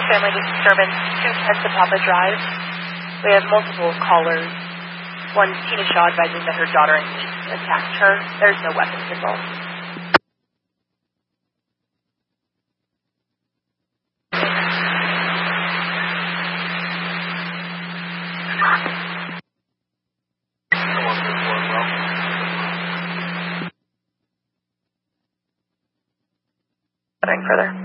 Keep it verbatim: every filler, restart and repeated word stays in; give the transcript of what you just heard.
family disturbance, two ten to Papa Drive. We have multiple callers. One Tina Shaw advising that her daughter and niece attacked her. There's no weapons involved. Further.